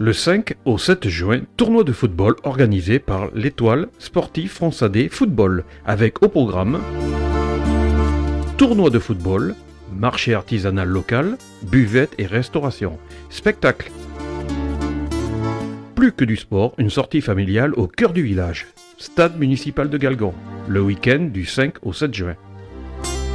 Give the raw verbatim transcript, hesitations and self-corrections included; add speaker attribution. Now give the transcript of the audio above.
Speaker 1: Le cinq au sept juin, tournoi de football organisé par l'Étoile Sportive Fonssadé Football, avec au programme tournoi de football, marché artisanal local, buvette et restauration, spectacle. Plus que du sport, une sortie familiale au cœur du village, stade municipal de Galgon, le week-end du cinq au sept juin.